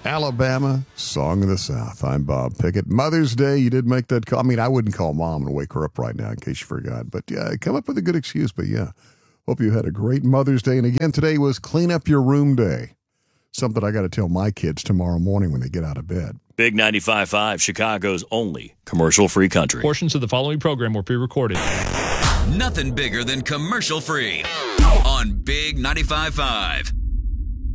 Alabama, Song of the South. I'm Bob Pickett. Mother's Day, you did make that call. I mean, I wouldn't call Mom and wake her up right now in case you forgot. But yeah, come up with a good excuse. But yeah, hope you had a great Mother's Day. And again, today was Clean Up Your Room Day. Something I got to tell my kids tomorrow morning when they get out of bed. Big 95.5, Chicago's only commercial-free country. Portions of the following program were pre-recorded. Nothing bigger than commercial-free on Big 95.5.